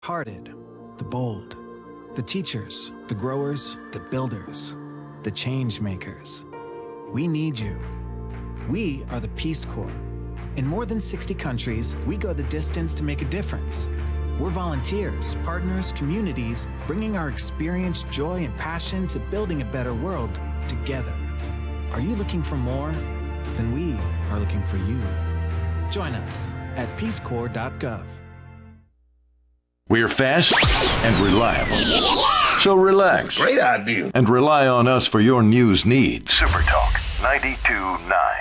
hearted, the bold, the teachers, the growers, the builders, the change makers. We need you. We are the Peace Corps. In more than 60 countries, we go the distance to make a difference. We're volunteers, partners, communities, bringing our experience, joy, and passion to building a better world together. Are you looking for more? Then we are looking for you. Join us at peacecorps.gov. We're fast and reliable. So relax. Great idea. And rely on us for your news needs. Super Talk 92.9.